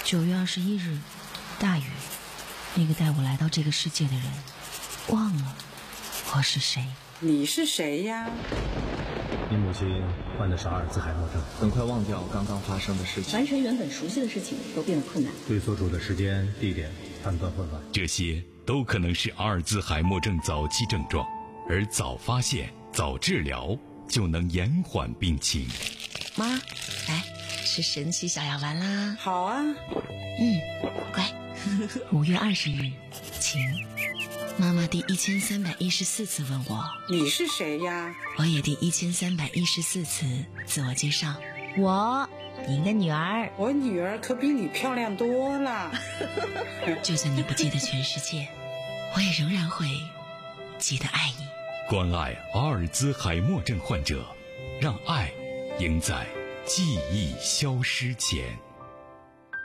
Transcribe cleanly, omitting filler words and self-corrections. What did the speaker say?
9月21日，大雨。那个带我来到这个世界的人，忘了我是谁。 你是谁呀？ 你母亲患的是阿尔兹海默症， 很快忘掉刚刚发生的事情， 完成原本熟悉的事情都变得困难， 对所处的时间、地点判断混乱， 这些都可能是阿尔兹海默症早期症状，而早发现、早治疗就能延缓病情。 妈，来吃神奇小药丸啦！ 好啊， 乖。5月20日，晴。妈妈第1314次问我你是谁呀？ 我也第1314次自我介绍，我，您的女儿。 我女儿可比你漂亮多了。 就算你不记得全世界，我也仍然会记得爱你。 关爱阿尔兹海默症患者，让爱赢在记忆消失前。